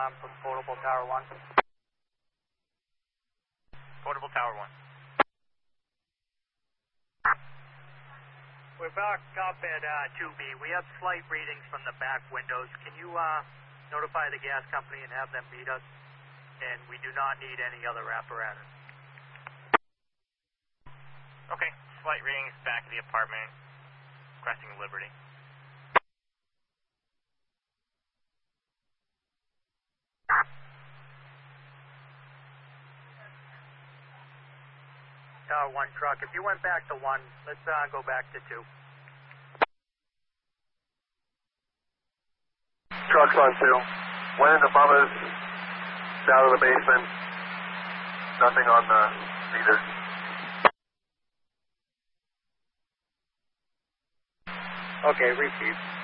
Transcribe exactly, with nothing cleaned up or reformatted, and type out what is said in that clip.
um, from Portable Tower one. Portable Tower one. We're back up at uh, two B. We have slight readings from the back windows. Can you uh, notify the gas company and have them meet us? And we do not need any other apparatus. Okay, slight readings back of the apartment, crossing Liberty. Tower one truck, if you went back to one, let's uh, go back to two. Trucks on two. Went in the bummers, down to the basement. Nothing on the meter. Okay, repeat.